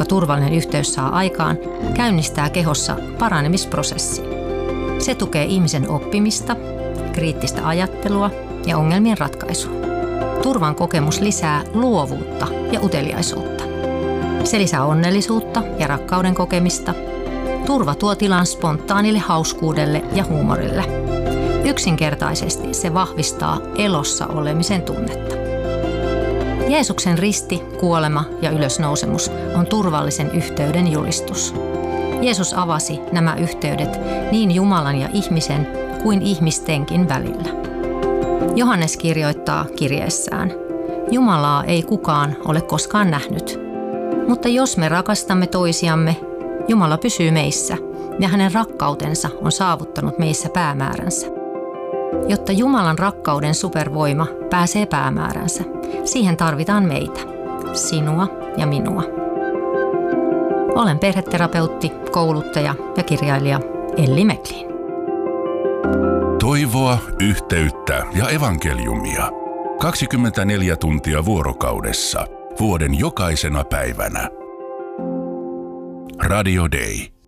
jonka turvallinen yhteys saa aikaan, käynnistää kehossa paranemisprosessi. Se tukee ihmisen oppimista, kriittistä ajattelua ja ongelmien ratkaisua. Turvan kokemus lisää luovuutta ja uteliaisuutta. Se lisää onnellisuutta ja rakkauden kokemista. Turva tuo tilan spontaanille hauskuudelle ja huumorille. Yksinkertaisesti se vahvistaa elossa olemisen tunnetta. Jeesuksen risti, kuolema ja ylösnousemus on turvallisen yhteyden julistus. Jeesus avasi nämä yhteydet niin Jumalan ja ihmisen kuin ihmistenkin välillä. Johannes kirjoittaa kirjeessään: Jumalaa ei kukaan ole koskaan nähnyt. Mutta jos me rakastamme toisiamme, Jumala pysyy meissä ja hänen rakkautensa on saavuttanut meissä päämääränsä. Jotta Jumalan rakkauden supervoima pääsee päämääränsä, siihen tarvitaan meitä, sinua ja minua. Olen perheterapeutti, kouluttaja ja kirjailija Elli Meklin. Toivoa, yhteyttä ja evankeliumia. 24 tuntia vuorokaudessa, vuoden jokaisena päivänä. Radio Day.